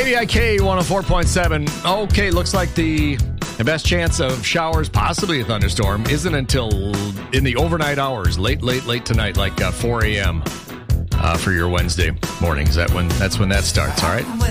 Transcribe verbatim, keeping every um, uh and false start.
W I K one oh four point seven. Okay, looks like the, the best chance of showers, possibly a thunderstorm, isn't until in the overnight hours, late, late, late tonight, like uh, four a.m. Uh, for your Wednesday mornings. That when that's when that starts. All right.